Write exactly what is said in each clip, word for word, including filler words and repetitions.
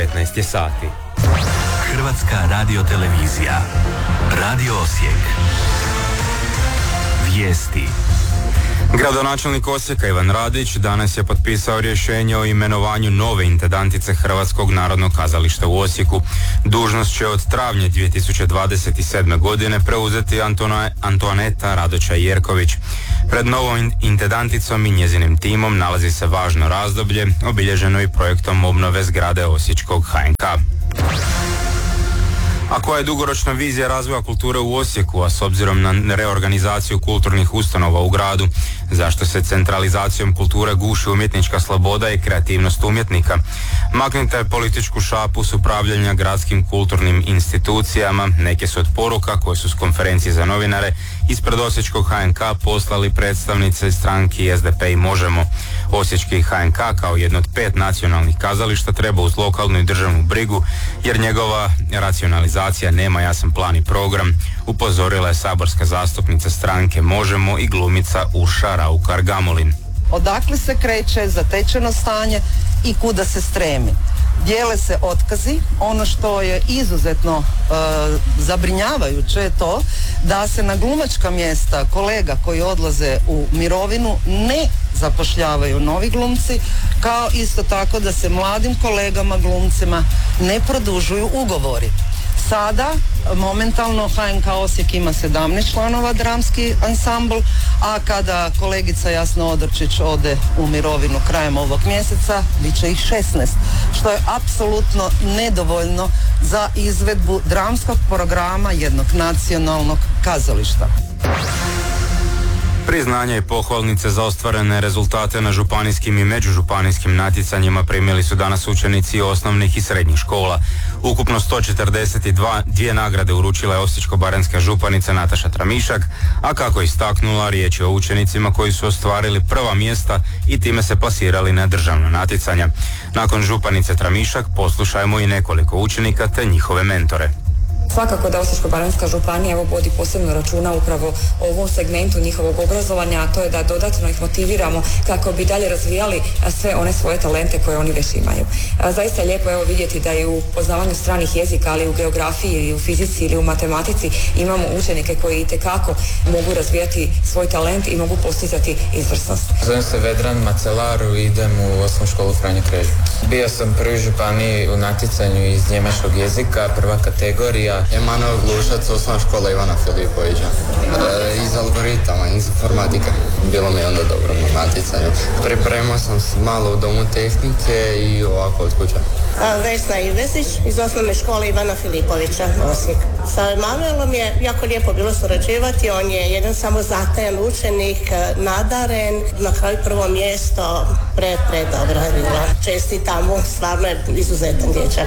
devetnaest je sati. Hrvatska radiotelevizija. Radio Osijek. Vijesti. Gradonačelnik Osijeka Ivan Radić danas je potpisao rješenje o imenovanju nove intendantice Hrvatskog narodnog kazališta u Osijeku. Dužnost će od travnja dvije tisuće dvadeset sedme. godine preuzeti Antona, Antoaneta Radoča-Jerković. Pred novom intendanticom i njezinim timom nalazi se važno razdoblje, obilježeno i projektom obnove zgrade Osječkog H N K. A koja je dugoročna vizija razvoja kulture u Osijeku, a s obzirom na reorganizaciju kulturnih ustanova u gradu? Zašto se centralizacijom kulture guši umjetnička sloboda i kreativnost umjetnika? Maknite političku šapu s upravljanja gradskim kulturnim institucijama. Neke su od poruka koje su s konferencije za novinare ispred Osječkog H N K poslali predstavnice stranki S D P i Možemo. Osječki H N K kao jedno od pet nacionalnih kazališta treba uz lokalnu i državnu brigu, jer njegova racionalizacija nema jasan plan i program, upozorila je saborska zastupnica stranke Možemo i glumica Urša Raukar-Gamulin. Odakle se kreće zatečeno stanje i kuda se stremi? Dijele se otkazi. Ono što je izuzetno e, zabrinjavajuće je to da se na glumačka mjesta kolega koji odlaze u mirovinu ne zapošljavaju novi glumci, kao isto tako da se mladim kolegama glumcima ne produžuju ugovori. Sada, momentalno, H N K Osijek ima sedamnaest članova dramski ansambl, a kada kolegica Jasna Odrčić ode u mirovinu krajem ovog mjeseca, bit će ih šesnaest, što je apsolutno nedovoljno za izvedbu dramskog programa jednog nacionalnog kazališta. Priznanja i pohvalnice za ostvarene rezultate na županijskim i međužupanijskim natjecanjima primili su danas učenici osnovnih i srednjih škola. Ukupno sto četrdeset dvije nagrade uručila je osječko-baranjska županica Nataša Tramišak, a kako je istaknula, riječ je o učenicima koji su ostvarili prva mjesta i time se plasirali na državna natjecanja. Nakon županice Tramišak poslušajmo i nekoliko učenika te njihove mentore. Svakako da Osječko-baranjska županija evo vodi posebno računa upravo o ovom segmentu njihovog obrazovanja, a to je da dodatno ih motiviramo kako bi dalje razvijali sve one svoje talente koje oni već imaju. A zaista je lijepo evo vidjeti da i u poznavanju stranih jezika, ali u geografiji ili u fizici ili u matematici imamo učenike koji itekako mogu razvijati svoj talent i mogu postizati izvrsnost. Zovem se Vedran Macelaru i idem u osnovnu školu Franjo Krežu. Bio sam prvi županiji u natjecanju iz njemačkog jezika, prva kategorija. Emanuel Glušac, osnovna škola Ivana Filipovića. E, iz algoritama, iz informatike. Bilo mi je onda dobro na natjecanju. Pripremao sam se malo u domu tehnike i ovako od kuća. Vesna Ivesić iz osnovne škole Ivana Filipovića, Osijek. Sa Emanuelom je jako lijepo bilo surađivati. On je jedan samozatajan učenik, nadaren. Na kraju prvo mjesto, pre, pre dobro je bilo. Čestitam mu, stvarno je izuzetan dječak.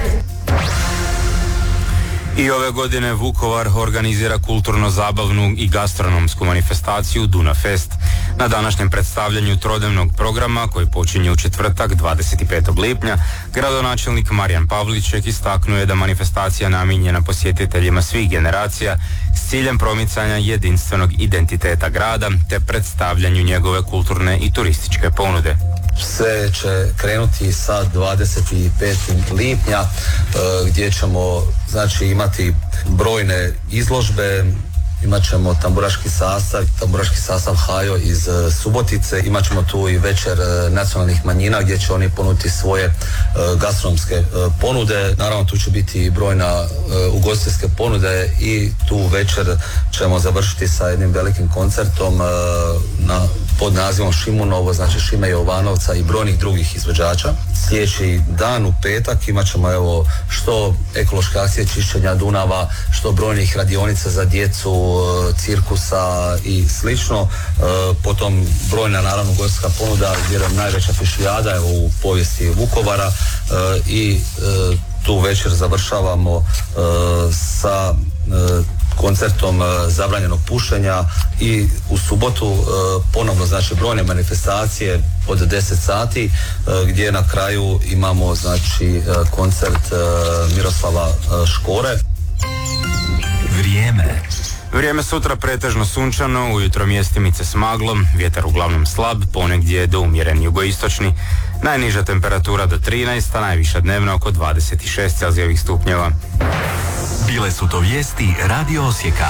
I ove godine Vukovar organizira kulturno-zabavnu i gastronomsku manifestaciju Duna Fest. Na današnjem predstavljanju trodnevnog programa, koji počinje u četvrtak dvadeset petog lipnja, gradonačelnik Marijan Pavliček istaknuo je da manifestacija namijenjena posjetiteljima svih generacija s ciljem promicanja jedinstvenog identiteta grada te predstavljanju njegove kulturne i turističke ponude. Sve će krenuti sa dvadeset petog lipnja e, gdje ćemo znači imati brojne izložbe. Imat ćemo tamburaški sastav, tamburaški sastav Hajo iz uh, Subotice. Imat ćemo tu i večer uh, nacionalnih manjina gdje će oni ponuditi svoje uh, gastronomske uh, ponude. Naravno tu će biti i brojna uh, ugostiteljske ponude i tu večer ćemo završiti sa jednim velikim koncertom uh, na, pod nazivom Šimunovo, znači Šime Jovanovca i brojnih drugih izvođača. Sljedeći dan u petak imat ćemo evo što ekološke akcije čišćenja Dunava, što brojnih radionica za djecu, cirkusa i slično. Potom brojna naravno ugostiteljska ponuda, vjerujem najveća pišljada u povijesti Vukovara i tu večer završavamo sa koncertom zabranjenog pušenja i u subotu ponovno znači brojne manifestacije od deset sati gdje na kraju imamo znači koncert Miroslava Škore. Vrijeme. Vrijeme sutra pretežno sunčano, ujutro mjestimice s maglom, vjetar uglavnom slab, ponegdje do umjeren jugoistočni. Najniža temperatura do trinaest, a najviša dnevna oko dvadeset šest Celzijevih stupnjeva. Bile su to vijesti Radio Osijeka.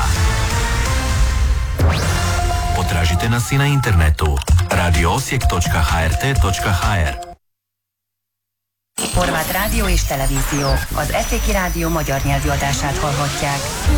Potražite nas i na internetu radio osijek točka h r t točka h r. Horváth Rádió és Televízió, az Eszéki Rádió magyar nyelvű adását hallhatják.